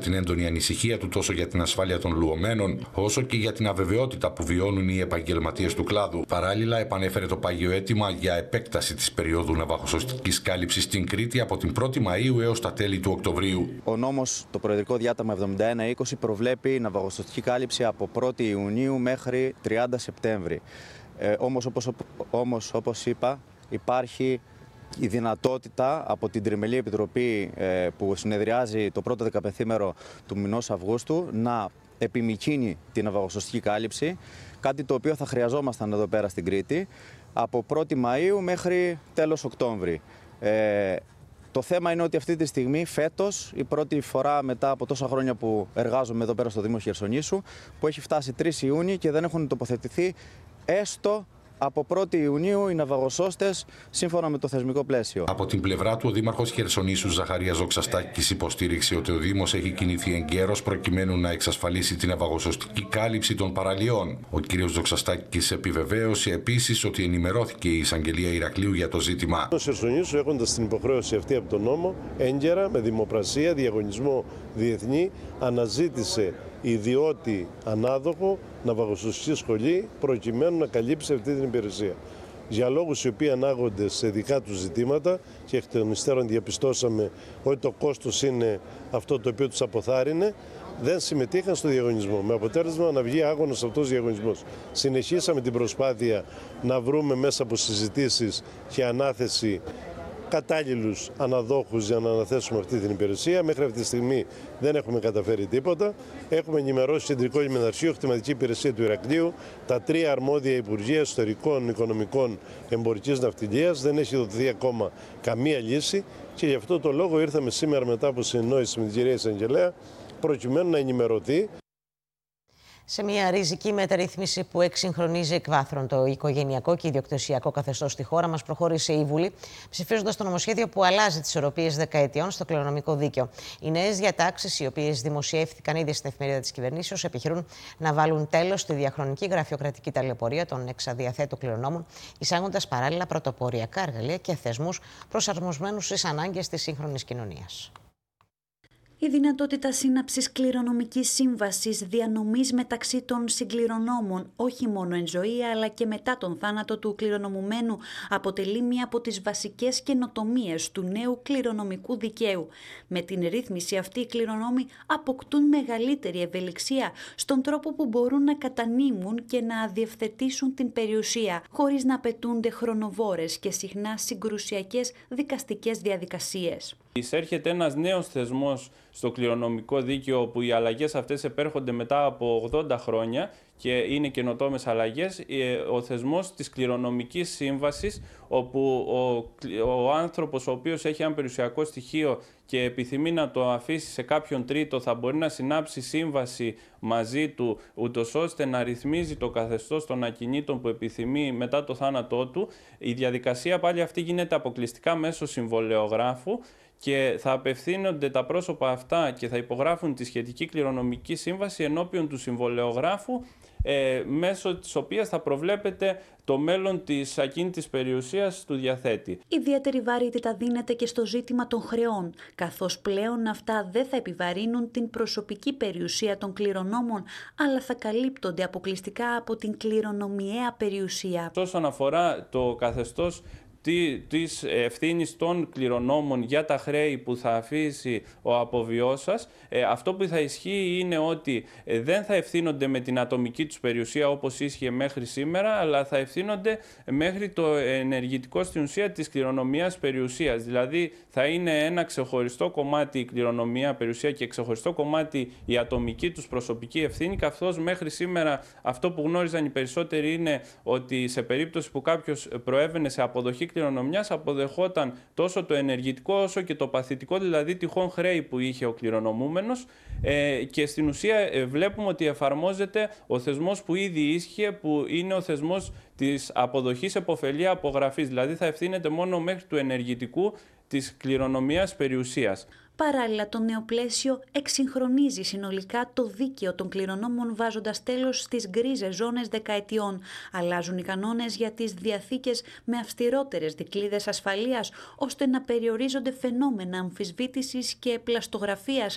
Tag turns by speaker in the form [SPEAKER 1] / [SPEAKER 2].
[SPEAKER 1] την έντονη ανησυχία του τόσο για την ασφάλεια των λουωμένων, όσο και για την αβεβαιότητα που βιώνουν οι επαγγελματίες του κλάδου. Παράλληλα, επανέφερε το πάγιο αίτημα για επέκταση της περίοδου ναυαγοσωστικής κάλυψης στην Κρήτη από την 1η Μαΐου έως τα τέλη του Οκτωβρίου.
[SPEAKER 2] Ο νόμος, το Προεδρικό Διάταγμα 71-20, προβλέπει ναυαγοσωστική κάλυψη από 1η Ιουνίου μέχρι 30 Σεπτέμβρη. Όμως, όπως είπα, υπάρχει η δυνατότητα από την Τριμελή Επιτροπή που συνεδριάζει το πρώτο 15ήμερο του μηνός Αυγούστου να επιμικρύνει την ναυαγοσωστική κάλυψη, κάτι το οποίο θα χρειαζόμασταν εδώ πέρα στην Κρήτη, από 1η Μαΐου μέχρι τέλος Οκτώβρη. Το θέμα είναι ότι αυτή τη στιγμή, φέτος, η πρώτη φορά μετά από τόσα χρόνια που εργάζομαι εδώ πέρα στο Δήμο Χερσονήσου, που έχει φτάσει 3 Ιούνιου και δεν έχουν τοποθετηθεί έστω από 1η Ιουνίου οι ναυαγοσώστες σύμφωνα με το θεσμικό πλαίσιο.
[SPEAKER 1] Από την πλευρά του, ο Δήμαρχος Χερσονήσου Ζαχαρίας Δοξαστάκης υποστήριξε ότι ο Δήμος έχει κινηθεί εγκαίρος προκειμένου να εξασφαλίσει την ναυαγοσωστική κάλυψη των παραλιών. Ο κ. Δοξαστάκης επιβεβαίωσε επίσης ότι ενημερώθηκε η Εισαγγελία Ηρακλείου για το ζήτημα.
[SPEAKER 3] Ο Χερσονήσου, έχοντας την υποχρέωση αυτή από τον νόμο, έγκαιρα με δημοπρασία, διαγωνισμό διεθνή, αναζήτησε ιδιώτη ανάδοχο ναυαγοσωστική σχολή προκειμένου να καλύψει αυτή την υπηρεσία. Για λόγους οι οποίοι ανάγονται σε δικά του ζητήματα και εκ των υστέρων διαπιστώσαμε ότι το κόστος είναι αυτό το οποίο τους αποθάρρυνε, δεν συμμετείχαν στο διαγωνισμό, με αποτέλεσμα να βγει άγωνος αυτός ο διαγωνισμός. Συνεχίσαμε την προσπάθεια να βρούμε μέσα από συζητήσεις και ανάθεση κατάλληλους αναδόχους για να αναθέσουμε αυτή την υπηρεσία. Μέχρι αυτή τη στιγμή δεν έχουμε καταφέρει τίποτα. Έχουμε ενημερώσει το Κεντρικό Λιμεναρχείο, Χρηματική Υπηρεσία του Ηρακλείου, τα 3 αρμόδια Υπουργεία Εσωτερικών, Οικονομικών, Εμπορικής Ναυτιλίας. Δεν έχει δοθεί ακόμα καμία λύση και γι' αυτό το λόγο ήρθαμε σήμερα μετά από συνεννόηση με την κυρία Εισαγγελέα προκειμένου να ενημερωθεί.
[SPEAKER 4] Σε μια ριζική μεταρρύθμιση που εξυγχρονίζει εκ βάθρων το οικογενειακό και ιδιοκτησιακό καθεστώς στη χώρα μας, προχώρησε η Βουλή, ψηφίζοντας το νομοσχέδιο που αλλάζει τις ισορροπίες δεκαετιών στο κληρονομικό δίκαιο. Οι νέες διατάξεις, οι οποίες δημοσιεύτηκαν ήδη στην εφημερίδα της κυβερνήσεως, επιχειρούν να βάλουν τέλος στη διαχρονική γραφειοκρατική ταλαιπωρία των εξαδιαθέτου κληρονόμων, εισάγοντας παράλληλα πρωτοποριακά εργαλεία και θεσμούς προσαρμοσμένους στις ανάγκες της σύγχρονης κοινωνίας.
[SPEAKER 5] Η δυνατότητα σύναψης κληρονομικής σύμβασης διανομής μεταξύ των συγκληρονόμων, όχι μόνο εν ζωή αλλά και μετά τον θάνατο του κληρονομουμένου, αποτελεί μία από τις βασικές καινοτομίες του νέου κληρονομικού δικαίου. Με την ρύθμιση αυτή, οι κληρονόμοι αποκτούν μεγαλύτερη ευελιξία στον τρόπο που μπορούν να κατανείμουν και να διευθετήσουν την περιουσία, χωρίς να απαιτούνται χρονοβόρες και συχνά συγκρουσιακές δικαστικές διαδικασίες.
[SPEAKER 6] Εισέρχεται ένας νέος θεσμός στο κληρονομικό δίκαιο, όπου οι αλλαγές αυτές επέρχονται μετά από 80 χρόνια και είναι καινοτόμες αλλαγές. Ο θεσμός της κληρονομικής σύμβασης, όπου ο άνθρωπος ο οποίος έχει ένα περιουσιακό στοιχείο και επιθυμεί να το αφήσει σε κάποιον τρίτο, θα μπορεί να συνάψει σύμβαση μαζί του, ούτως ώστε να ρυθμίζει το καθεστώς των ακινήτων που επιθυμεί μετά το θάνατό του. Η διαδικασία πάλι αυτή γίνεται αποκλειστικά μέσω συμβολεογράφου και θα απευθύνονται τα πρόσωπα αυτά και θα υπογράφουν τη σχετική κληρονομική σύμβαση ενώπιον του συμβολεογράφου, μέσω της οποίας θα προβλέπεται το μέλλον της ακίνητης περιουσίας του διαθέτη.
[SPEAKER 5] Ιδιαίτερη βαρύτητα δίνεται και στο ζήτημα των χρεών, καθώς πλέον αυτά δεν θα επιβαρύνουν την προσωπική περιουσία των κληρονόμων, αλλά θα καλύπτονται αποκλειστικά από την κληρονομιαία περιουσία.
[SPEAKER 6] Όσον αφορά το καθεστώς της ευθύνης των κληρονόμων για τα χρέη που θα αφήσει ο αποβιώσας, αυτό που θα ισχύει είναι ότι δεν θα ευθύνονται με την ατομική τους περιουσία όπως ίσχυε μέχρι σήμερα, αλλά θα ευθύνονται μέχρι το ενεργητικό στην ουσία της κληρονομιάς περιουσίας. Δηλαδή θα είναι ένα ξεχωριστό κομμάτι η κληρονομιά περιουσία και ξεχωριστό κομμάτι η ατομική τους προσωπική ευθύνη, καθώς μέχρι σήμερα αυτό που γνώριζαν οι περισσότεροι είναι ότι σε περίπτωση που κάποιος προέβαινε σε αποδοχή κληρονομιάς, αποδεχόταν τόσο το ενεργητικό όσο και το παθητικό, δηλαδή τυχόν χρέη που είχε ο κληρονομούμενος, και στην ουσία βλέπουμε ότι εφαρμόζεται ο θεσμός που ήδη ίσχυε, που είναι ο θεσμός της αποδοχής επωφελία απογραφής, δηλαδή θα ευθύνεται μόνο μέχρι του ενεργητικού της κληρονομιάς περιουσίας.
[SPEAKER 5] Παράλληλα, το νέο πλαίσιο εξυγχρονίζει συνολικά το δίκαιο των κληρονόμων, βάζοντας τέλος στις γκρίζες ζώνες δεκαετιών. Αλλάζουν οι κανόνες για τις διαθήκες με αυστηρότερες δικλείδες ασφαλείας, ώστε να περιορίζονται φαινόμενα αμφισβήτησης και πλαστογραφίας